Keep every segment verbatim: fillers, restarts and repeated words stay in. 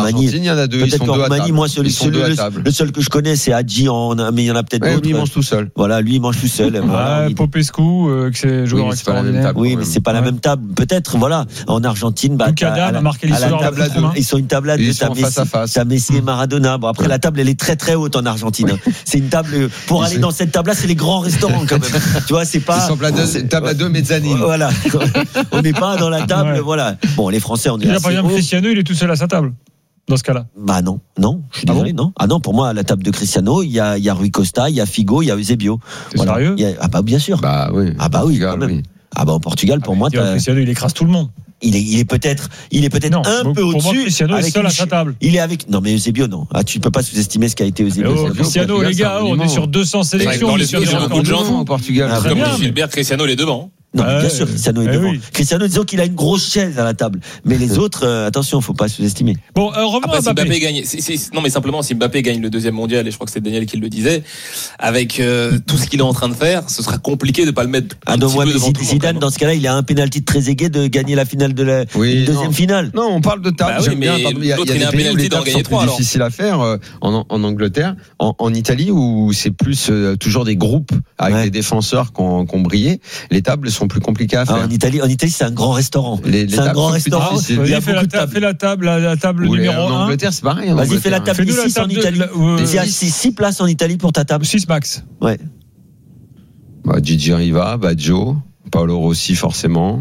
Roumanie, il y en a deux. Peut-être qu'en Roumanie, moi, celui, celui, le, le seul que je connais, c'est Hadji, en, mais il y en a peut-être ouais, d'autres. Lui, il mange tout seul. Voilà, lui, il mange tout seul. Ah, voilà, Popescu, euh, que c'est joueur oui, extraordinaire. Oui, mais c'est pas la même table. Peut-être, voilà. En Argentine, bah, Lucadam a marqué l'histoire. Ils sont une tablade de ta Messi, ta Messi et Maradona. Bon, après, la table, elle est très, très haute en Argentine. C'est une table, pour aller dans cette table-là, c'est les grands restaurants, quand même. Tu vois, c'est pas. C'est une table à deux mezzanines. Voilà. On n'est pas dans la table, voilà. Bon, les Français, on est assez. Par exemple, Cristiano, il est tout seul à sa table. Dans ce cas-là. Bah non, non, je suis désolé, ah bon non. Ah non, pour moi, à la table de Cristiano, il y a, il y a Rui Costa, il y a Figo, il y a Eusebio. C'est voilà. Sérieux? Il y a, ah bah bien sûr. Bah oui. Ah bah oui, quand même. Oui. Ah bah au Portugal, pour ah moi, t'as... Cristiano, il écrase tout le monde. Il est, il est peut-être, il est peut-être non, un peu au-dessus. Moi, Cristiano est seul à sa table. Il est avec, non mais Eusebio, non. Ah, tu peux pas sous-estimer ce qu'a été Eusebio. Oh, Cristiano, les gars, on est sur deux cents sélections. Dans les deux, il y a beaucoup de gens au Portugal. Ah, comme Gilbert, Cristiano, les devant. Non, mais bien sûr, Cristiano est devant. Oui. Cristiano, disons qu'il a une grosse chaise à la table. Mais les autres, euh, attention, faut pas sous-estimer. Bon, euh, revenons Après, à Mbappé. Si Mbappé gagne, si, si, non, mais simplement, si Mbappé gagne le deuxième mondial, et je crois que c'est Daniel qui le disait, avec euh, tout ce qu'il est en train de faire, ce sera compliqué de pas le mettre. Ah non, moi, mais Zidane, dans ce cas-là, il a un pénalty de Trezeguet de gagner la finale de la oui, deuxième non. finale. Non, on parle de table. Bah oui, J'aime bien. Il y a, il y a des pays où les tables sont plus difficiles à faire. Euh, en, en Angleterre, en, en Italie, où c'est plus euh, toujours des groupes avec ouais. des défenseurs qui ont, qui ont brillé, les tables sont plus compliquées à faire. En Italie, en Italie, c'est un grand restaurant. Les, les c'est un grand restaurant. Il y a beaucoup de tables. Fais la table, la, la table Ou numéro un. En Angleterre, c'est pareil. Vas-y, fais la table de six en Italie. Il y a six places en Italie pour ta table. six max. Ouais. Bah, Gigi Riva, Baggio, Paolo Rossi forcément,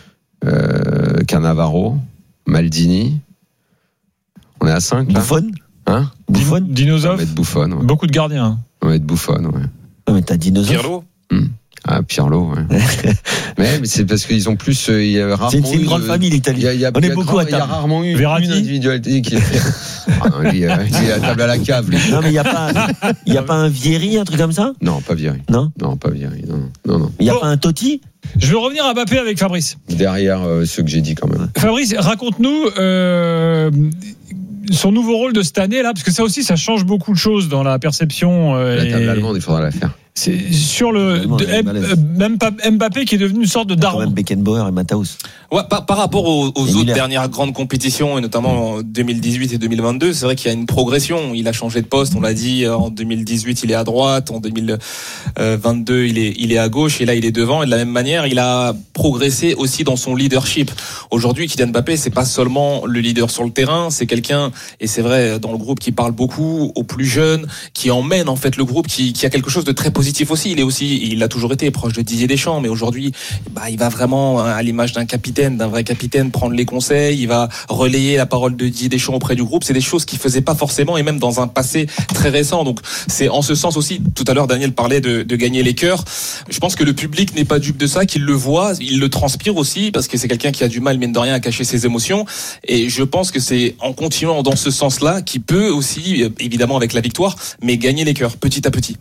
euh, Cannavaro, Maldini. On est à cinq là. Buffon. Hein? Buffon. Dinosaur. On va être Buffon. Ouais. Beaucoup de gardiens. On va être Buffon. Ouais. Non, mais t'as Dinosaur. Pirlo. Hum. Ah, Pirlo, ouais. mais, mais c'est parce qu'ils ont plus. Euh, il y a rarement c'est, c'est une grande de, famille, l'Italie. Il y a, On est beaucoup à table. Il y a rarement eu Verratti. une individualité qui. ah, non, il, est, il est à table à la cave. Lui. Non, mais il n'y a pas, il y a pas un Vieri, un truc comme ça? Non, pas Vieri. Non, non, pas Vieri. Non, non, non. Il n'y a bon. pas un Totti? Je vais revenir à Mbappé avec Fabrice. Derrière euh, ceux que j'ai dit quand même. Fabrice, raconte-nous. Euh, son nouveau rôle de cette année là, parce que ça aussi, ça change beaucoup de choses dans la perception. Euh, la table et... allemande, il faudra la faire. C'est sur le de, même Mbappé qui est devenu une sorte de daron. Même Beckenbauer et Matthaus. Ouais, par, par rapport aux, aux autres dernières grandes compétitions et notamment en deux mille dix-huit et deux mille vingt-deux, c'est vrai qu'il y a une progression. Il a changé de poste, on l'a dit. En deux mille dix-huit, il est à droite. En deux mille vingt-deux, il est il est à gauche. Et là, il est devant. Et de la même manière, il a progressé aussi dans son leadership. Aujourd'hui, Kylian Mbappé, c'est pas seulement le leader sur le terrain, c'est quelqu'un, et c'est vrai dans le groupe, qui parle beaucoup aux plus jeunes, qui emmène en fait le groupe, qui, qui a quelque chose de très positif aussi. Il est aussi, il a toujours été proche de Didier Deschamps, mais aujourd'hui, bah, il va vraiment, à l'image d'un capitaine, d'un vrai capitaine, prendre les conseils. Il va relayer la parole de Didier Deschamps auprès du groupe. C'est des choses qu'il faisait pas forcément, et même dans un passé très récent. Donc, c'est en ce sens aussi. Tout à l'heure, Daniel parlait de, de gagner les cœurs. Je pense que le public n'est pas dupe de ça, qu'il le voit, il le transpire aussi, parce que c'est quelqu'un qui a du mal, mine de rien, à cacher ses émotions. Et je pense que c'est en continuant dans ce sens-là qu'il peut aussi, évidemment avec la victoire, mais gagner les cœurs petit à petit.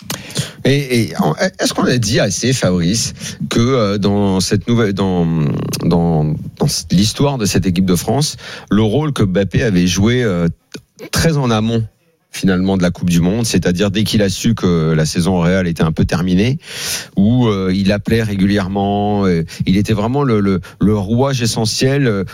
Et, et est-ce qu'on a dit assez, Fabrice, que euh, dans cette nouvelle, dans, dans dans l'histoire de cette équipe de France, le rôle que Mbappé avait joué euh, très en amont finalement de la Coupe du Monde, c'est-à-dire dès qu'il a su que la saison au Real était un peu terminée, où euh, il appelait régulièrement, euh, il était vraiment le, le, le rouage essentiel euh,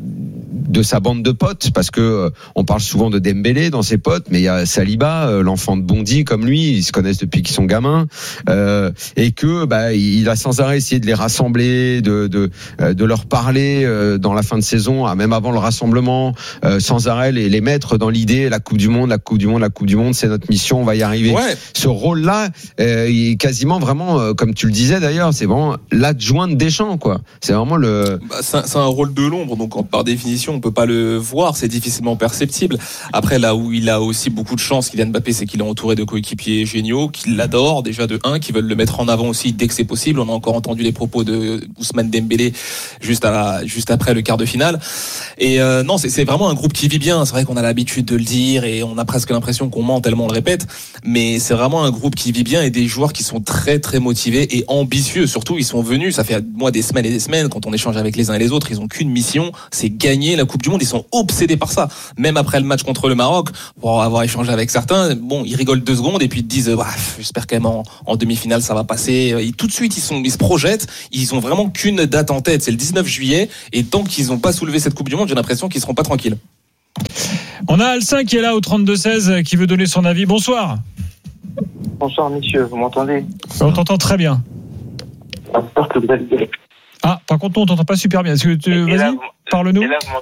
de sa bande de potes, parce que euh, on parle souvent de Dembélé dans ses potes, mais il y a Saliba, euh, l'enfant de Bondy comme lui, ils se connaissent depuis qu'ils sont gamins, euh, et que bah il a sans arrêt essayé de les rassembler, de de euh, de leur parler euh, dans la fin de saison, même avant le rassemblement, euh, sans arrêt les, les mettre dans l'idée la Coupe du Monde, la Coupe du Monde, la Coupe du Monde, c'est notre mission, on va y arriver. Ouais. Ce rôle-là, euh, il est quasiment vraiment, euh, comme tu le disais d'ailleurs, c'est vraiment l'adjoint de Deschamps, quoi. C'est vraiment le. Bah, c'est, un, c'est un rôle de l'ombre, donc par définition, on peut pas le voir, c'est difficilement perceptible. Après, là où il a aussi beaucoup de chance, Kylian Mbappé, c'est qu'il est entouré de coéquipiers géniaux, qui l'adorent déjà de un, qui veulent le mettre en avant aussi dès que c'est possible. On a encore entendu les propos de Ousmane Dembélé juste à la, juste après le quart de finale. Et euh, non, c'est, c'est vraiment un groupe qui vit bien. C'est vrai qu'on a l'habitude de le dire et on a presque l'impression qu'on ment tellement on le répète, mais c'est vraiment un groupe qui vit bien et des joueurs qui sont très très motivés et ambitieux. Surtout, ils sont venus, ça fait moi des semaines et des semaines, quand on échange avec les uns et les autres, ils ont qu'une mission, c'est gagner la Coupe du Monde. Ils sont obsédés par ça. Même après le match contre le Maroc, pour avoir échangé avec certains, bon, ils rigolent deux secondes et puis ils te disent, bah, j'espère quand même en, en demi-finale ça va passer. Et tout de suite, ils sont, ils se projettent. Ils ont vraiment qu'une date en tête, c'est le dix-neuf juillet. Et tant qu'ils n'ont pas soulevé cette Coupe du Monde, j'ai l'impression qu'ils seront pas tranquilles. On a Alcin qui est là au trente-deux seize qui veut donner son avis. Bonsoir. Bonsoir messieurs, vous m'entendez? On t'entend très bien. J'espère que vous allez bien. Ah, par contre, on t'entend pas super bien. Est-ce que tu... Vas-y, là, parle-nous. Et là, vous